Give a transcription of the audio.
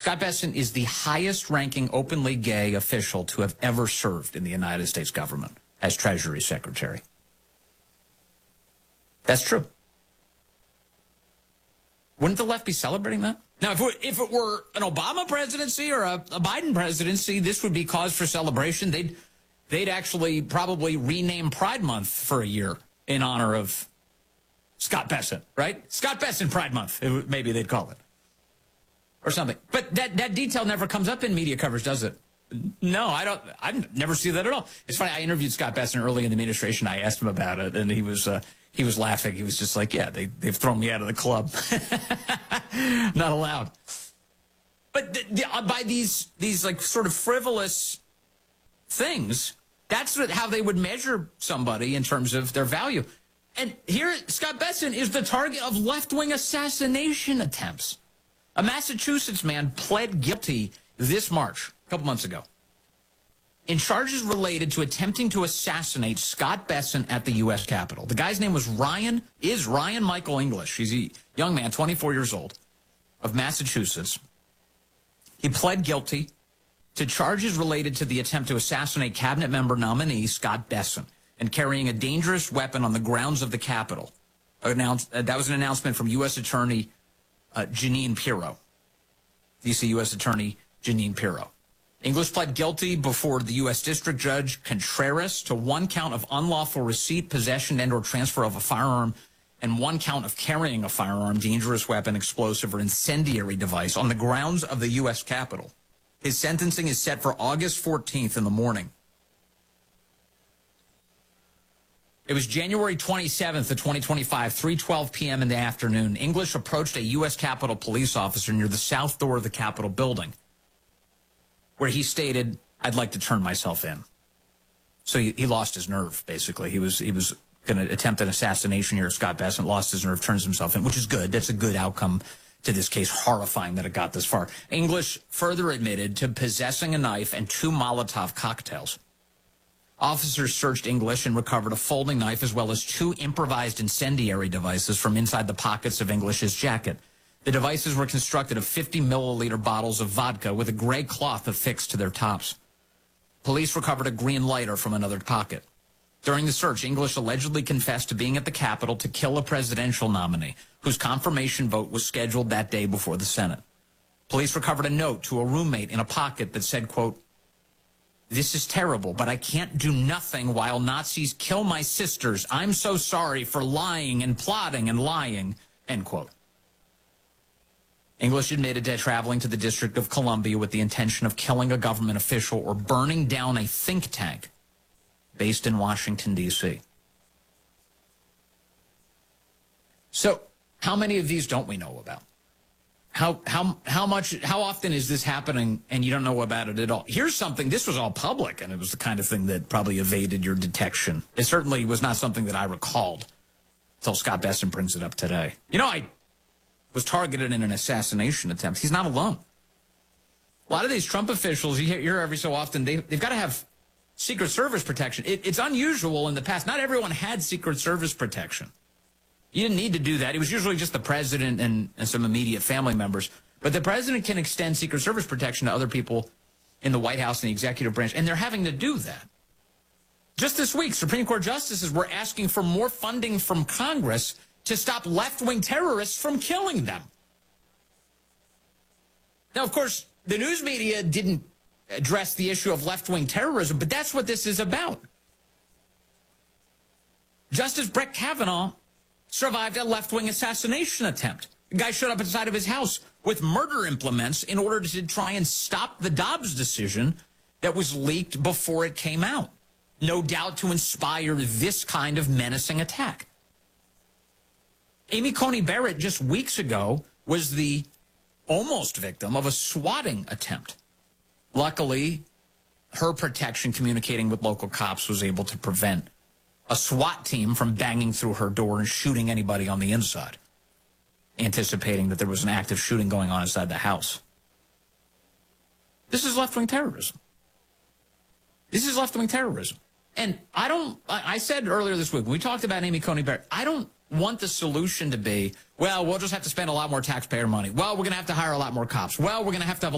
Scott Bessent is the highest-ranking openly gay official to have ever served in the United States government as Treasury Secretary. That's true. Wouldn't the left be celebrating that? Now, if it were an Obama presidency or a Biden presidency, this would be cause for celebration. They'd actually probably rename Pride Month for a year in honor of Scott Bessent, right? Scott Bessent Pride Month, maybe they'd call it. Or something. But that detail never comes up in media coverage, does it? No, I never see that at all. It's funny, I interviewed Scott Bessent early in the administration. I asked him about it, and he was laughing. He was just like, yeah, they've thrown me out of the club. Not allowed. But by these like sort of frivolous things, that's how they would measure somebody in terms of their value. And here, Scott Bessent is the target of left-wing assassination attempts. A Massachusetts man pled guilty this March, a couple months ago, in charges related to attempting to assassinate Scott Bessent at the U.S. Capitol. The guy's name was Ryan Michael English. He's a young man, 24 years old, of Massachusetts. He pled guilty to charges related to the attempt to assassinate cabinet member nominee Scott Bessent and carrying a dangerous weapon on the grounds of the Capitol. That was an announcement from U.S. Attorney Jeanine Pirro, D.C. U.S. Attorney Jeanine Pirro. English pled guilty before the U.S. District Judge Contreras to one count of unlawful receipt, possession, and or transfer of a firearm, and one count of carrying a firearm, dangerous weapon, explosive, or incendiary device on the grounds of the U.S. Capitol. His sentencing is set for August 14th in the morning. It was January 27th of 2025, 3:12 p.m. in the afternoon. English approached a U.S. Capitol police officer near the south door of the Capitol building, where he stated, "I'd like to turn myself in." So he lost his nerve, basically. He was going to attempt an assassination here. Scott Bessent lost his nerve, turns himself in, which is good. That's a good outcome to this case. Horrifying that it got this far. English further admitted to possessing a knife and 2 Molotov cocktails. Officers searched English and recovered a folding knife as well as 2 improvised incendiary devices from inside the pockets of English's jacket. The devices were constructed of 50-milliliter bottles of vodka with a gray cloth affixed to their tops. Police recovered a green lighter from another pocket. During the search, English allegedly confessed to being at the Capitol to kill a presidential nominee whose confirmation vote was scheduled that day before the Senate. Police recovered a note to a roommate in a pocket that said, quote, "This is terrible, but I can't do nothing while Nazis kill my sisters. I'm so sorry for lying and plotting and lying," end quote. English admitted to traveling to the District of Columbia with the intention of killing a government official or burning down a think tank based in Washington, D.C. So how many of these don't we know about? How often is this happening and you don't know about it at all? Here's something, this was all public, and it was the kind of thing that probably evaded your detection. It certainly was not something that I recalled until Scott Bessent brings it up today. You know, I was targeted in an assassination attempt. He's not alone. A lot of these Trump officials, you hear every so often, they've got to have Secret Service protection. It's unusual in the past. Not everyone had Secret Service protection. You didn't need to do that. It was usually just the president and some immediate family members. But the president can extend Secret Service protection to other people in the White House and the executive branch, and they're having to do that. Just this week, Supreme Court justices were asking for more funding from Congress to stop left-wing terrorists from killing them. Now, of course, the news media didn't address the issue of left-wing terrorism, but that's what this is about. Justice Brett Kavanaugh survived a left-wing assassination attempt. The guy showed up inside of his house with murder implements in order to try and stop the Dobbs decision that was leaked before it came out. No doubt to inspire this kind of menacing attack. Amy Coney Barrett just weeks ago was the almost victim of a swatting attempt. Luckily, her protection communicating with local cops was able to prevent a SWAT team from banging through her door and shooting anybody on the inside, anticipating that there was an active shooting going on inside the house. This is left-wing terrorism. This is left-wing terrorism. And I said earlier this week, when we talked about Amy Coney Barrett, I don't want the solution to be, well, we'll just have to spend a lot more taxpayer money. Well, we're going to have to hire a lot more cops. Well, we're going to have a